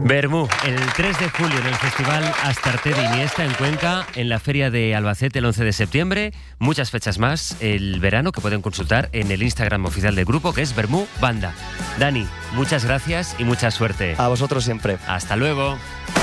Bermú, el 3 de julio en el Festival Astarte de Iniesta en Cuenca, en la Feria de Albacete el 11 de septiembre, muchas fechas más el verano que pueden consultar en el Instagram oficial del grupo, que es Bermú Banda. Dani, muchas gracias y mucha suerte. A vosotros siempre. Hasta luego.